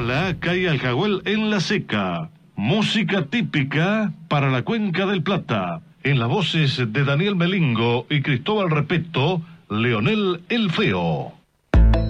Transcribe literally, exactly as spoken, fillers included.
bala cae al Jaguel en la seca. Música típica para la Cuenca del Plata. En las voces de Daniel Melingo y Cristóbal Repeto, Leonel el Feo.